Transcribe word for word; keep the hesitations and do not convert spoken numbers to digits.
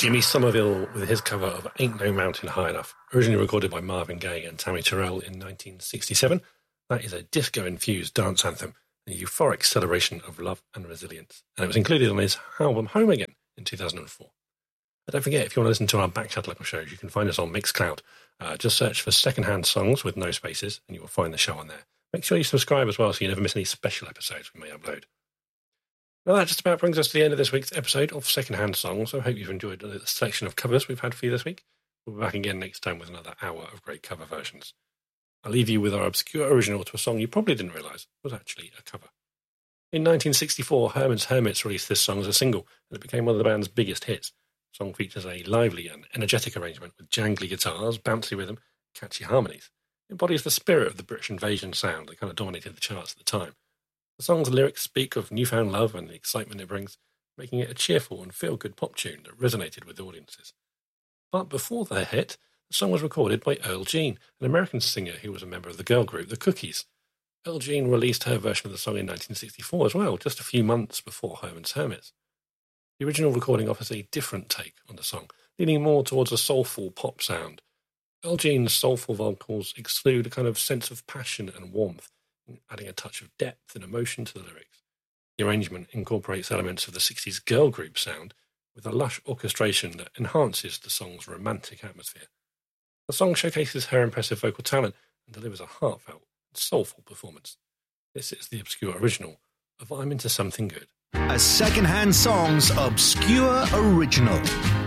Jimmy Somerville with his cover of Ain't No Mountain High Enough, originally recorded by Marvin Gaye and Tammy Terrell in nineteen sixty-seven. That is a disco-infused dance anthem, a euphoric celebration of love and resilience. And it was included on his album Home Again in two thousand four. But don't forget, if you want to listen to our back catalogue of shows, you can find us on Mixcloud. Uh, just search for Secondhand Songs with no spaces, and you will find the show on there. Make sure you subscribe as well so you never miss any special episodes we may upload. Well, that just about brings us to the end of this week's episode of Secondhand Songs. I hope you've enjoyed the selection of covers we've had for you this week. We'll be back again next time with another hour of great cover versions. I'll leave you with our obscure original to a song you probably didn't realise was actually a cover. In nineteen sixty-four, Herman's Hermits released this song as a single, and it became one of the band's biggest hits. The song features a lively and energetic arrangement with jangly guitars, bouncy rhythm, catchy harmonies. It embodies the spirit of the British invasion sound that kind of dominated the charts at the time. The song's lyrics speak of newfound love and the excitement it brings, making it a cheerful and feel-good pop tune that resonated with audiences. But before their hit, the song was recorded by Earl Jean, an American singer who was a member of the girl group The Cookies. Earl Jean released her version of the song in nineteen sixty-four as well, just a few months before Herman's Hermits. The original recording offers a different take on the song, leaning more towards a soulful pop sound. Earl Jean's soulful vocals exude a kind of sense of passion and warmth, adding a touch of depth and emotion to the lyrics. The arrangement incorporates elements of the sixties girl group sound with a lush orchestration that enhances the song's romantic atmosphere. The song showcases her impressive vocal talent and delivers a heartfelt and soulful performance. This is the obscure original of I'm Into Something Good. A Secondhand Songs obscure original.